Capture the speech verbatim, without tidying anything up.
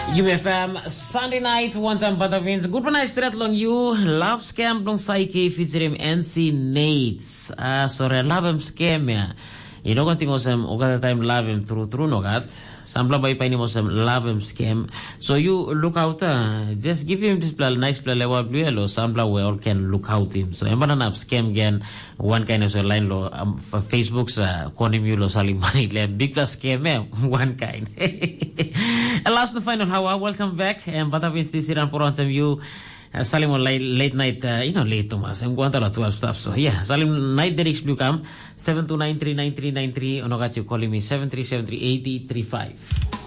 U F M Sunday night one time Batavins. Good night straight long you love scam long Psyche featuring N C Nates. Ah sorry love him scam ya. You know konting osam ogata time love him through through nogat. Sambla bay pa ni mosam love him scam. So you look out uh, just give him this play, nice play level blue lo sambla we all can look out him. So emana nap scam again one kind of line lo um, Facebook's uh, konim you lo saling money le big plus scam eh one kind. And last and final, how welcome back. And Batavins this year and for on some you uh, Salim on late, late night, uh, you know, late Thomas. I'm going to twelve stuff. So yeah, Salim night Derek Blue Cam seven two nine three nine three nine three. Onogat you calling me seven three seven three eight three five.